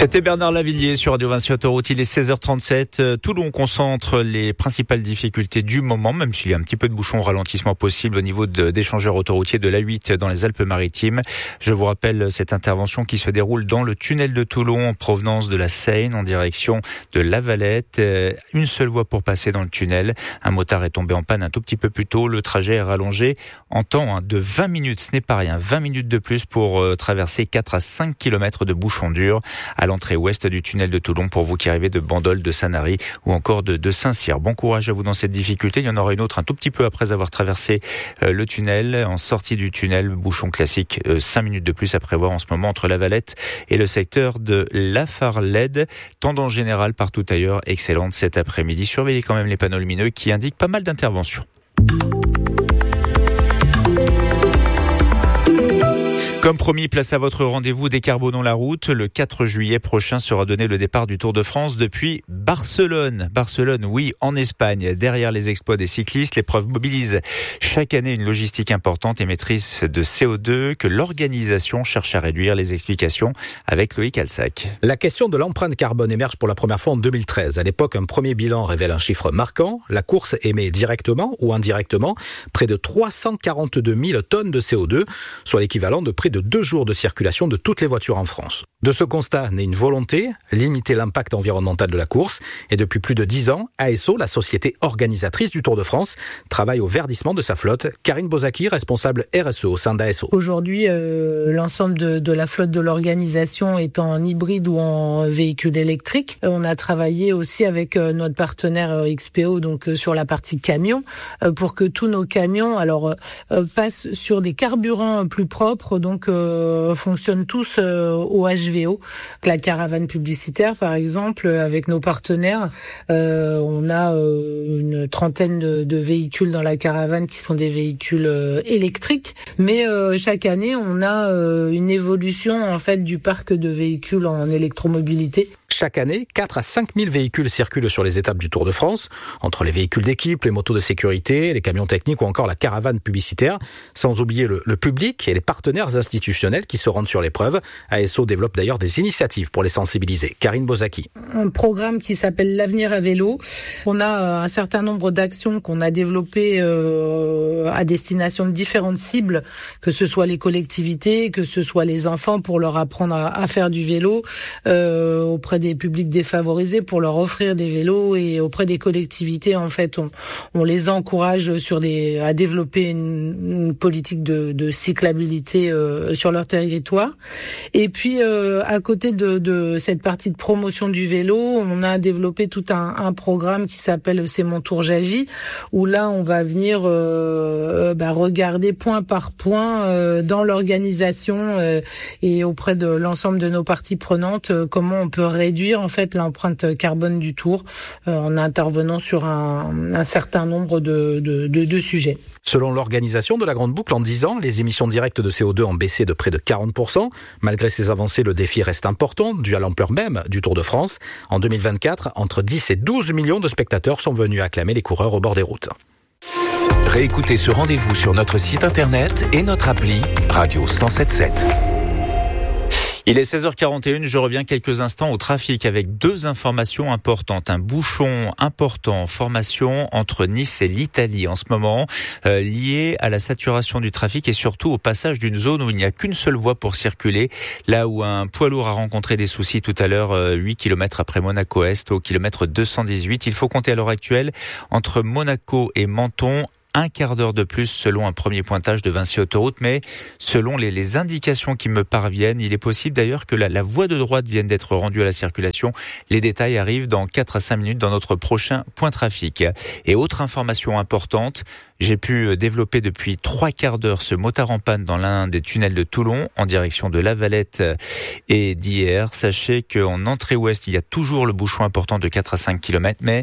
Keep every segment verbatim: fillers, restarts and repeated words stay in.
C'était Bernard Lavillier sur Radio Vinci Autoroute. Il est seize heures trente-sept. Toulon concentre les principales difficultés du moment, même s'il y a un petit peu de bouchons, ralentissement possible au niveau de, d'échangeurs autoroutiers de l'A huit dans les Alpes-Maritimes. Je vous rappelle cette intervention qui se déroule dans le tunnel de Toulon en provenance de la Seine en direction de La Valette. Une seule voie pour passer dans le tunnel. Un motard est tombé en panne un tout petit peu plus tôt. Le trajet est rallongé en temps de vingt minutes. Ce n'est pas rien. vingt minutes de plus pour traverser quatre à cinq kilomètres de bouchons durs à l'entrée ouest du tunnel de Toulon pour vous qui arrivez de Bandol, de Sanary ou encore de, de Saint-Cyr. Bon courage à vous dans cette difficulté. Il y en aura une autre un tout petit peu après avoir traversé euh, le tunnel. En sortie du tunnel, bouchon classique, euh, cinq minutes de plus à prévoir en ce moment entre La Valette et le secteur de La Farlède. Tendance générale partout ailleurs excellente cet après-midi. Surveillez quand même les panneaux lumineux qui indiquent pas mal d'interventions. Comme promis, place à votre rendez-vous Décarbonons la route. Le quatre juillet prochain sera donné le départ du Tour de France depuis Barcelone. Barcelone, oui, en Espagne. Derrière les exploits des cyclistes, l'épreuve mobilise chaque année une logistique importante émettrice de C O deux que l'organisation cherche à réduire. Les explications avec Loïc Alsac. La question de l'empreinte carbone émerge pour la première fois en deux mille treize. À l'époque, un premier bilan révèle un chiffre marquant. La course émet directement ou indirectement près de trois cent quarante-deux mille tonnes de C O deux, soit l'équivalent de près de de deux jours de circulation de toutes les voitures en France. De ce constat naît une volonté, limiter l'impact environnemental de la course. Et depuis plus de dix ans, A S O, la société organisatrice du Tour de France, travaille au verdissement de sa flotte. Karine Bozaki, responsable R S E au sein d'A S O. Aujourd'hui, euh, l'ensemble de, de la flotte de l'organisation est en hybride ou en véhicule électrique. On a travaillé aussi avec euh, notre partenaire euh, X P O, donc euh, sur la partie camion, euh, pour que tous nos camions alors euh, fassent sur des carburants plus propres, donc Euh, fonctionnent tous euh, au H V O. La caravane publicitaire, par exemple, avec nos partenaires, euh, on a euh, une trentaine de, de véhicules dans la caravane qui sont des véhicules euh, électriques. Mais euh, chaque année, on a euh, une évolution en fait du parc de véhicules en électromobilité. Chaque année, quatre à cinq mille véhicules circulent sur les étapes du Tour de France, entre les véhicules d'équipe, les motos de sécurité, les camions techniques ou encore la caravane publicitaire, sans oublier le, le public et les partenaires institutionnels qui se rendent sur l'épreuve. A S O développe d'ailleurs des initiatives pour les sensibiliser. Karine Bozaki. Un programme qui s'appelle l'Avenir à vélo. On a un certain nombre d'actions qu'on a développées euh, à destination de différentes cibles, que ce soit les collectivités, que ce soit les enfants pour leur apprendre à, à faire du vélo, euh, auprès des publics défavorisés pour leur offrir des vélos, et auprès des collectivités, en fait, on, on les encourage sur des, à développer une, une politique de, de cyclabilité euh, sur leur territoire. Et puis, euh, à côté de, de cette partie de promotion du vélo, on a développé tout un, un programme qui s'appelle C'est mon tour j'agis, où là, on va venir euh, bah, regarder point par point euh, dans l'organisation euh, et auprès de l'ensemble de nos parties prenantes euh, comment on peut réduire en fait l'empreinte carbone du Tour euh, en intervenant sur un, un certain nombre de, de, de, de sujets. Selon l'organisation de la Grande Boucle, en dix ans, les émissions directes de C O deux ont baissé de près de quarante pour cent. Malgré ces avancées, le défi reste important, dû à l'ampleur même du Tour de France. En deux mille vingt-quatre, entre dix et douze millions de spectateurs sont venus acclamer les coureurs au bord des routes. Réécoutez ce rendez-vous sur notre site internet et notre appli Radio cent sept virgule sept. Il est seize heures quarante et une, je reviens quelques instants au trafic avec deux informations importantes. Un bouchon important, formation entre Nice et l'Italie en ce moment, euh, lié à la saturation du trafic et surtout au passage d'une zone où il n'y a qu'une seule voie pour circuler, là où un poids lourd a rencontré des soucis tout à l'heure, euh, huit kilomètres après Monaco-Est, au kilomètre deux cent dix-huit. Il faut compter à l'heure actuelle, entre Monaco et Menton, un quart d'heure de plus selon un premier pointage de Vinci Autoroute, mais selon les, les indications qui me parviennent, il est possible d'ailleurs que la, la voie de droite vienne d'être rendue à la circulation. Les détails arrivent dans quatre à cinq minutes dans notre prochain point trafic. Et autre information importante, j'ai pu développer depuis trois quarts d'heure ce motard en panne dans l'un des tunnels de Toulon en direction de La Valette et d'hier. Sachez qu'en entrée ouest, il y a toujours le bouchon important de quatre à cinq kilomètres, mais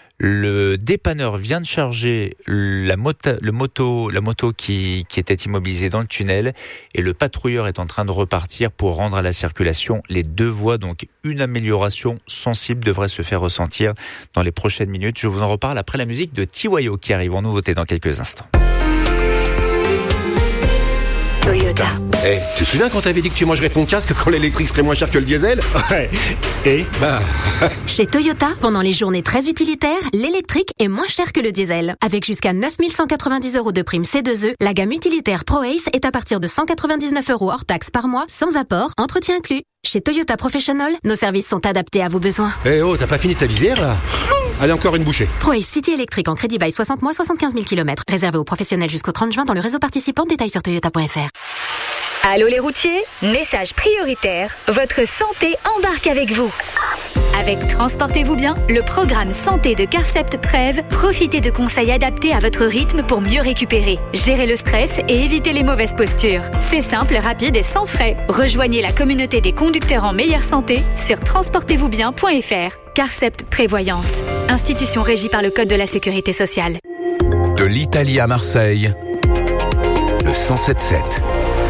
le dépanneur vient de charger la moto, le moto, la moto qui, qui était immobilisée dans le tunnel, et le patrouilleur est en train de repartir pour rendre à la circulation les deux voies. Donc une amélioration sensible devrait se faire ressentir dans les prochaines minutes. Je vous en reparle après la musique de T Y O qui arrive en nouveauté dans quelques instants. Toyota. Eh, tu te souviens quand t'avais dit que tu mangerais ton casque quand l'électrique serait moins cher que le diesel? Ouais. Et Bah... Chez Toyota, pendant les journées très utilitaires, l'électrique est moins cher que le diesel. Avec jusqu'à neuf mille cent quatre-vingt-dix euros de prime C deux E, la gamme utilitaire ProAce est à partir de cent quatre-vingt-dix-neuf euros hors taxe par mois, sans apport, entretien inclus. Chez Toyota Professional, nos services sont adaptés à vos besoins. Eh oh, t'as pas fini ta visière, là? Allez, encore une bouchée. ProAce City électrique en crédit bail soixante mois, soixante-quinze mille kilomètres. Réservé aux professionnels jusqu'au trente juin dans le réseau participant. Détails sur toyota point f r. Allô les routiers, message prioritaire, votre santé embarque avec vous. Avec Transportez-vous bien, le programme santé de Carcept Prev, profitez de conseils adaptés à votre rythme pour mieux récupérer, gérer le stress et éviter les mauvaises postures. C'est simple, rapide et sans frais. Rejoignez la communauté des conducteurs en meilleure santé sur transportez vous bien point f r. Carcept Prévoyance, institution régie par le Code de la Sécurité sociale. De l'Italie à Marseille, le cent sept sept.